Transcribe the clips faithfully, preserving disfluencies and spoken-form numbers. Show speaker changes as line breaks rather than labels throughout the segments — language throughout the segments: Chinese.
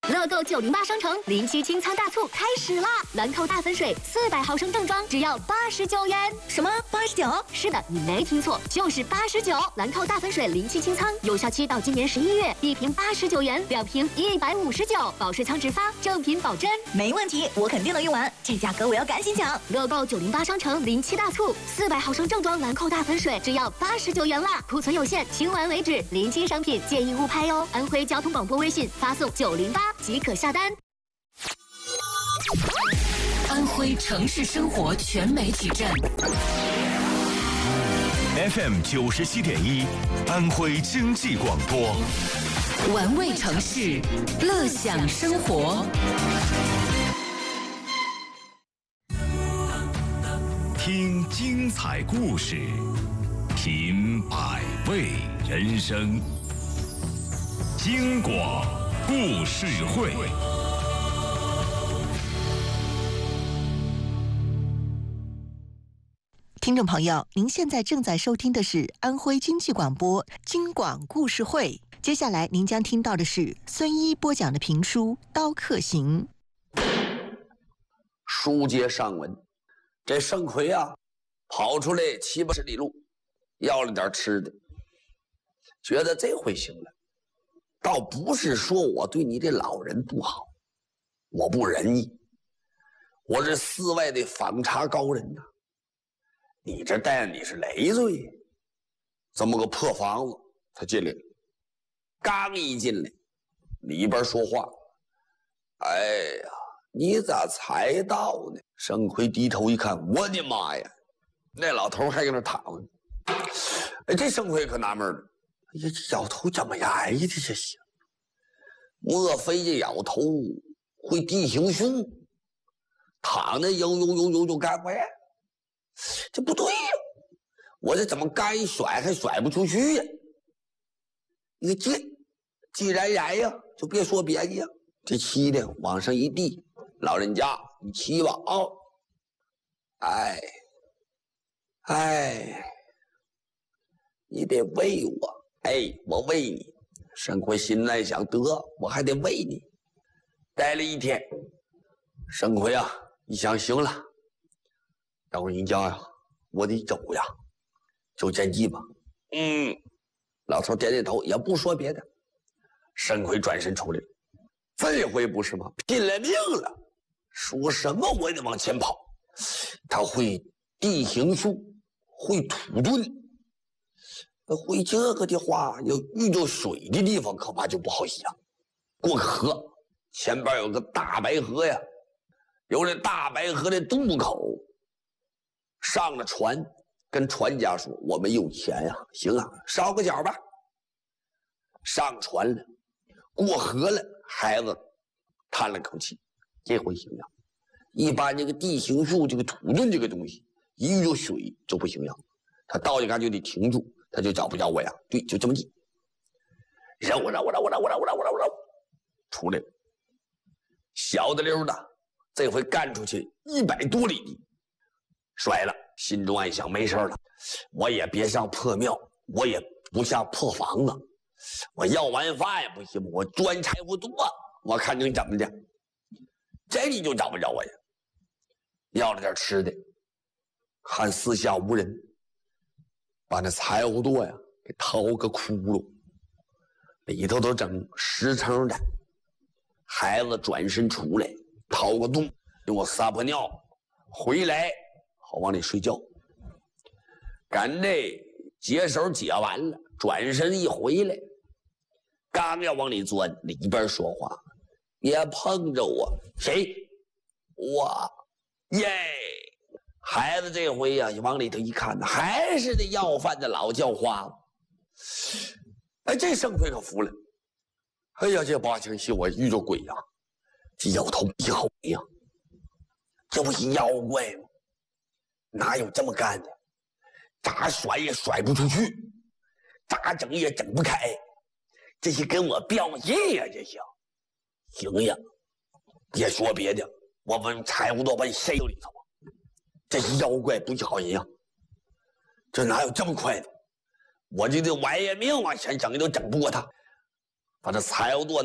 乐购九零八商城临期清仓大促开始啦！兰蔻大粉水四百毫升正装只要八十九元。
什么？八十九？
是的，你没听错，就是八十九。兰蔻大粉水临期清仓，有效期到今年十一月，一瓶八十九元，两瓶一百五十九，保湿仓直发，正品保真。
没问题，我肯定能用完，这价格我要赶紧抢！
乐购九零八商城临期大促，四百毫升正装兰蔻大粉水只要八十九元啦，库存有限，清完为止。临期商品建议误拍哦。安徽交通广播微信发送九零八即可下单。
安徽城市生活全媒体站
F M 九十七点一，安徽经济广播，
玩味城市，乐享生活。
听精彩故事，品百味人生。京广故事会。
听众朋友，您现在正在收听的是安徽经济广播京广故事会。接下来您将听到的是孙一播讲的评书《刀客行》。
书接上文，这盛奎啊，跑出来七八十里路，要了点吃的，觉得这回行了。倒不是说我对你这老人不好，我不仁义，我是寺外的访查高人呐、啊。你这带你是累赘，这么个破房子，他进来了。刚一进来，里边说话：“哎呀，你咋才到呢？”盛奎低头一看，我的妈呀，那老头还搁那躺着。哎，这盛奎可纳闷了，哎呀，这老头怎么来的？这是，莫非这老头会地形术，躺着悠悠悠悠就干活呀？这不对呀、啊！我这怎么该甩还甩不出去呀？你看这，既然来呀，就别说别的呀。这漆的往上一递，老人家，你漆吧啊、哦！哎，哎，你得喂我，哎，我喂你。盛奎心内想得，我还得喂你。待了一天，盛奎啊，一想行了。老人家呀，我得走呀，就这地吧。嗯，老头点点头，也不说别的。盛奎转身出来了，这回不是吗？拼了命了，说什么我也得往前跑。他会地形术，会土遁，会这个的话，要遇到水的地方，恐怕就不好洗了。过个河，前边有个大白河呀，有这大白河的渡口。上了船，跟船家说：“我们有钱呀，行啊，烧个脚吧。”上船了，过河了，孩子叹了口气，这回行了。一般这个地形术、这个土遁这个东西，一遇到水就不行了。他到这嘎就得停住，他就找不着我呀。对，就这么地，绕绕绕绕绕绕绕绕绕，出来了，小的溜的，这回干出去一百多里地。摔了，心中暗想：没事了，我也别上破庙，我也不下破房子，我要完饭也不行，我钻柴火垛，我看你怎么的。这你就找不着我呀。要了点吃的，看四下无人，把那柴火垛呀给掏个窟窿，里头都整实诚的。孩子转身出来，掏个洞，给我撒泡尿，回来。好往里睡觉，赶这解手解完了，转身一回来，刚要往里钻，里边说话：“别碰着我！”谁？我耶！孩子这回呀、啊，往里头一看，还是那要饭的老叫花子。哎，这盛奎可服了。哎呀，这八成是我遇着鬼呀、啊！这摇头一好呀，这不是妖怪吗？哪有这么干的？咋甩也甩不出去，咋整也整不开，这是跟我飙戏呀！这是，行呀，别说别的，我们柴火垛把你塞到里头，这是妖怪，不是好人呀！这哪有这么快的？我这个玩意命往前整都整不过他，把这柴火垛那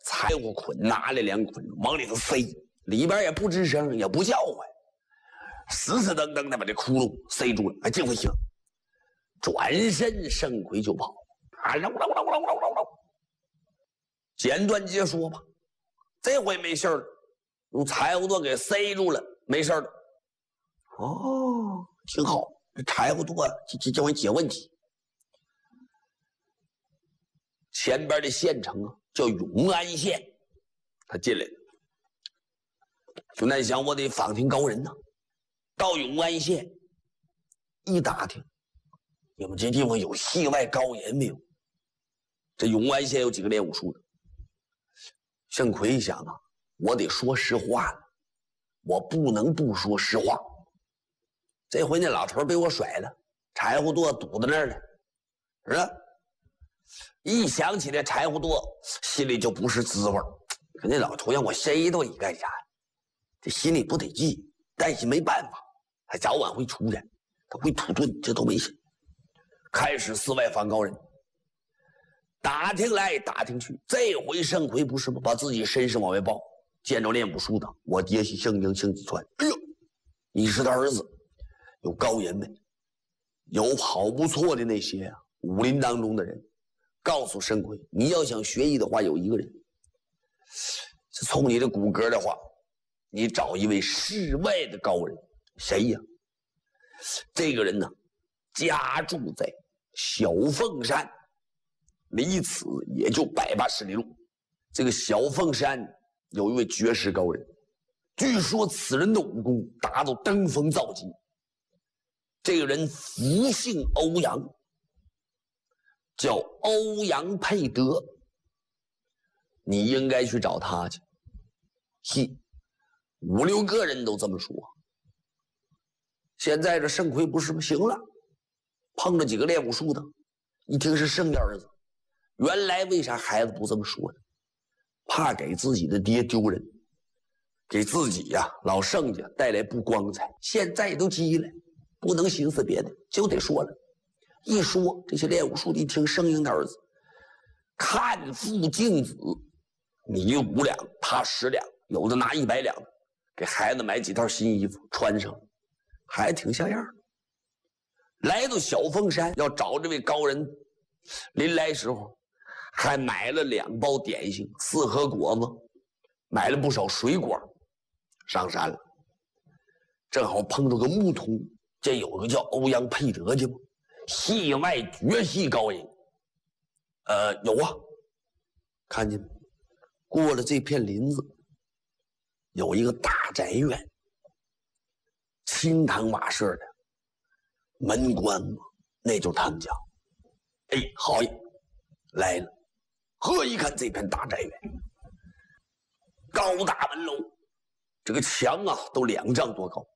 柴火捆拿来两捆往里头塞，里边也不吱声，也不叫唤，死死瞪瞪的把这窟窿塞住了。哎，这回行，转身盛奎就跑。啊，绕绕绕绕绕绕绕。简短截说吧，这回没事了，用柴火垛给塞住了，没事了。哦，挺好，这柴火垛这这这回解问题。前边的县城啊，叫永安县，他进来了。就那想，我得访听高人呢。到永安县一打听，你们这地方有戏外高人没有？这永安县有几个练武术的？盛奎一想啊，我得说实话了，我不能不说实话。这回那老头被我甩了，柴火垛堵在那儿了，是吧？一想起这柴火垛，心里就不是滋味。可那老头让我塞到里干啥？这心里不得劲，但是没办法，他早晚会出来，他会土遁，这都没事。开始寺外访高人，打听来打听去，这回盛奎不是吗？把自己身世往外报，见着练武术的，我爹是姓英姓子川。哎呦，你是他儿子，有高人没？有好不错的那些啊，武林当中的人。告诉盛奎，你要想学艺的话，有一个人。从你的骨骼的话，你找一位世外的高人，谁呀？这个人呢，家住在小凤山，离此也就百八十里路。这个小凤山有一位绝世高人，据说此人的武功达到登峰造极。这个人福姓欧阳，叫欧阳佩德，你应该去找他去。嘿，五六个人都这么说。现在这盛奎不是吗？行了，碰着几个练武术的，一听是盛家儿子。原来为啥孩子不这么说呢？怕给自己的爹丢人，给自己呀、啊、老盛家带来不光彩。现在都急了，不能寻思别的，就得说了。一说这些练武术的一听盛英的儿子，看父敬子，你五两他十两，有的拿一百两，给孩子买几套新衣服穿上，还挺像样。来到小凤山要找这位高人，临来时候还买了两包点心，四盒果子，买了不少水果，上山了。正好碰到个牧童，这有个叫欧阳佩德的吗？戏外绝戏高人。呃，有啊，看见没？过了这片林子，有一个大宅院，青堂瓦舍的，门关嘛，那就是他们家。哎，好呀，来了。呵，一看这片大宅院，高大门楼，这个墙啊都两丈多高，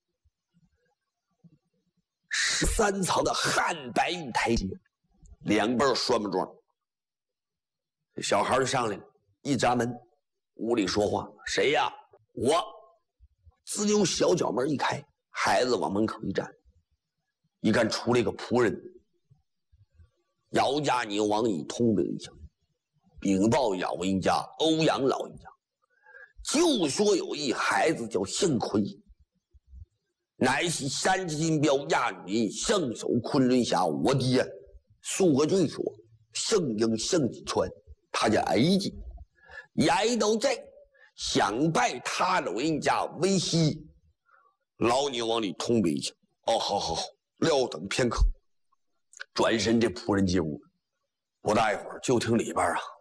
十三层的汉白玉台阶，两边双门桩。这小孩就上来了，一砸门，屋里说话：“谁呀？”我。自由小角门一开，孩子往门口一站，一看出来个仆人，姚家牛王以通禀一下，禀报老人家欧阳老人家，就说有一孩子叫盛奎，乃是山金标亚女圣手昆仑峡我爹苏和俊说圣英圣子川，他家儿子来到这想拜他老人家为师，老牛往里通禀一下。哦，好好好，稍等片刻。转身这仆人进屋，不大一会儿就听里边啊，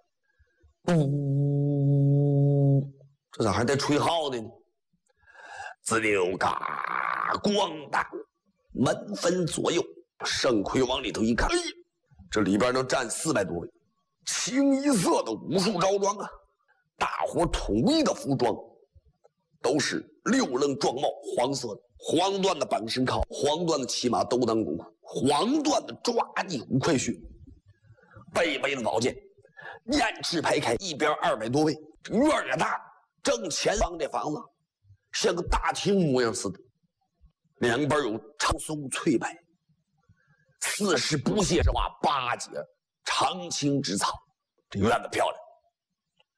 呜，这咋还带吹号的呢？自溜嘎咣当，门分左右。盛奎往里头一看，哎，这里边能站四百多位，清一色的武术着装啊，大伙统一的服装，都是六棱装帽，黄色的，黄缎的绑身靠，黄缎的骑马兜裆弓裤，黄缎的抓地五块靴，背背的宝剑，雁翅排开，一边二百多位，这院也大，正前方这房子像个大厅模样似的，两边有长松翠柏，四时不谢之花，八节长青之草，这院子漂亮。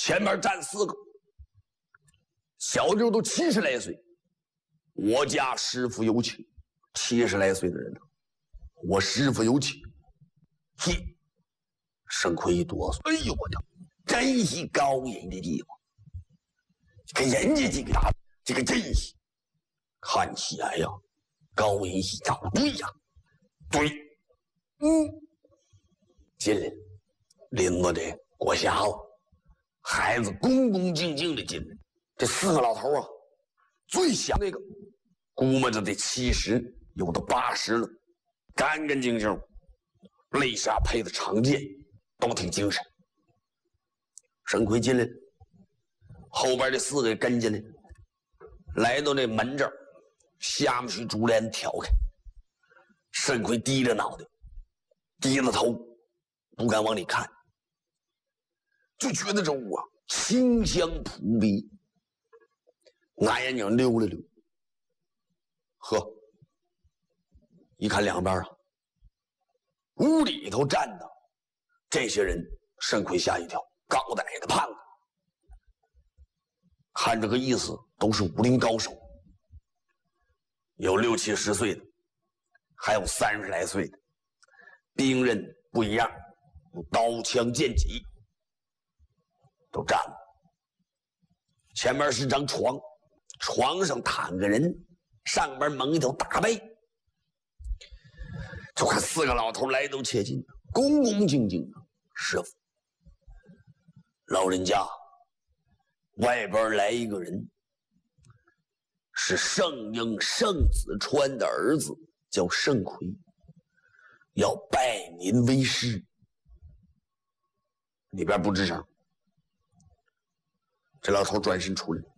前面站四个，小六都七十来岁。我家师傅有请，七十来岁的人呢，我师傅有请。嘿，盛奎一哆嗦，哎呦我的，真是高人的地方。跟人家这个大，这个真是看起来呀，高人是找对呀，对，嗯，进来，拎着这锅匣子，孩子恭恭敬敬的进来。这四个老头啊，最小那个，估摸着得七十，有的八十了，干干净净，肋下配的长剑，都挺精神。沈奎进来，后边这四个也跟进来，来到那门这儿，下面去竹帘挑开。沈奎低着脑袋，低着头，不敢往里看，就觉得这屋啊清香扑鼻，拿眼睛溜了溜，呵，一看两边啊，屋里头站的这些人，沈奎吓一跳，高矮的胖子，看这个意思都是武林高手，有六七十岁的，还有三十来岁的，兵刃不一样，有刀枪剑戟，都站了。前面是张床，床上躺个人，上边蒙一条大被。就看四个老头来都切近，恭恭敬敬的，师傅，老人家，外边来一个人，是圣婴圣子川的儿子，叫盛奎，要拜您为师。里边不吱声。这老头转身出来，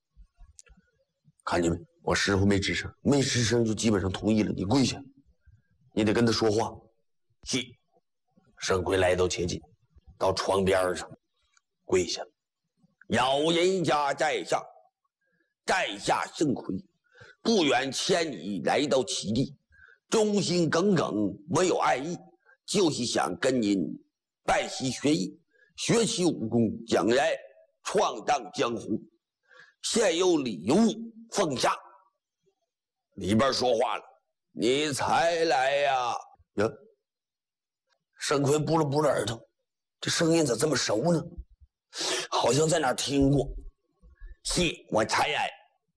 看见没？我师傅没吱声，没吱声就基本上同意了。你跪下，你得跟他说话。嘿，盛奎来到切近，到床边上跪下，老人家在上，在下盛奎，不远千里来到此地，忠心耿耿，没有爱意，就是想跟您拜习学艺，学习武功，将来闯荡江湖，现有礼物奉上。里边说话了，你才来呀？呀，盛奎补了补了耳朵，这声音咋这么熟呢？好像在哪儿听过。是，我才来。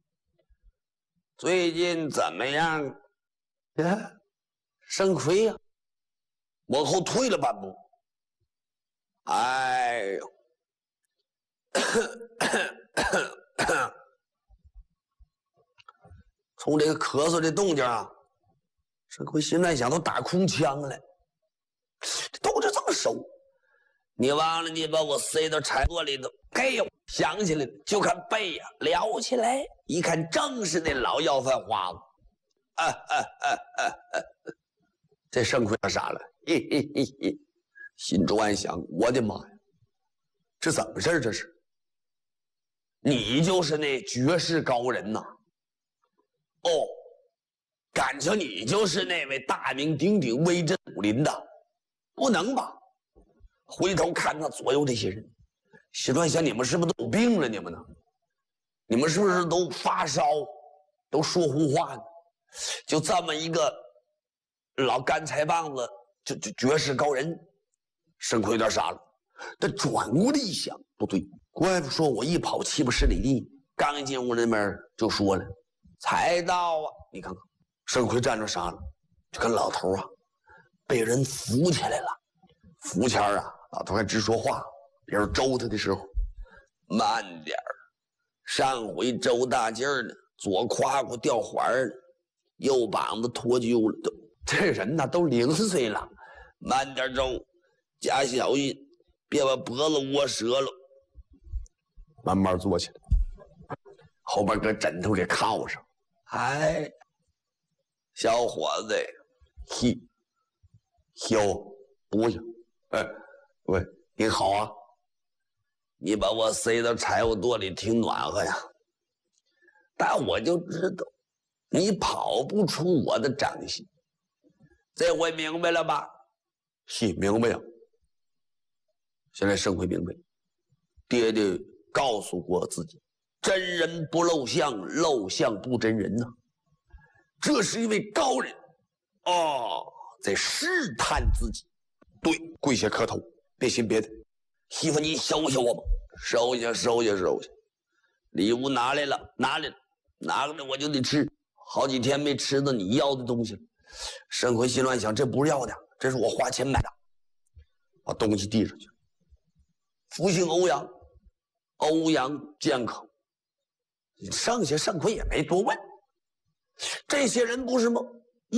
最近怎么样？呀，盛奎呀，往后退了半步。哎呦！从这个咳嗽这动静啊，盛奎心在想都打空腔了，这动静这么熟，你忘了你把我塞到柴垛里头？哎呦，想起来了，就看背呀、啊、撩起来，一看正是那老要饭花子。啊啊啊啊啊！这盛奎傻了，嘿嘿嘿嘿，心中暗想：我的妈呀，这怎么事？这是？你就是那绝世高人呐！哦，感情你就是那位大名鼎鼎、威震武林的？不能吧？回头看看左右这些人，心乱想：你们是不是都有病了？你们呢？你们是不是都发烧，都说胡话呢？就这么一个老干柴棒子，就就绝世高人，盛奎有点傻了。他转过来一想，不对。怪不说我一跑七八十里地，刚进屋那边就说了，才到啊！你看看，盛奎站着傻了，就跟老头啊被人扶起来了。扶前啊，老头还直说话，别人周他的时候，慢点儿。上回周大劲儿呢，左胯骨掉环了，右膀子脱臼了，都这人呐都零岁了，慢点周，加小心，别把脖子窝折了。慢慢坐起来，后边搁枕头给靠上。哎，小伙子，嘿，小不行，哎，喂，你好啊，你把我塞到柴火垛里挺暖和呀，但我就知道你跑不出我的掌心，这回明白了吧？嘿，明白呀。现在盛奎明白， 爹爹告诉过自己，真人不露相，露相不真人呐、啊。这是一位高人啊，在试探自己。对，跪下磕头，别信别的。媳妇，你收下我吧，收下，收下，收下。礼物拿来了，拿来了，拿过来我就得吃。好几天没吃到你要的东西了。沈奎心乱想，这不是要的，这是我花钱买的。把东西递上去。福姓欧阳，欧阳健康。剩下沈奎也没多问。这些人不是吗？